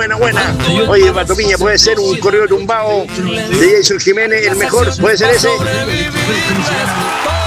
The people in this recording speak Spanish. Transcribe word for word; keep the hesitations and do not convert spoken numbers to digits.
buena, buena. Oye, Pato Piña, puede ser un corrido tumbado de Jason Jiménez, el mejor, puede ser ese.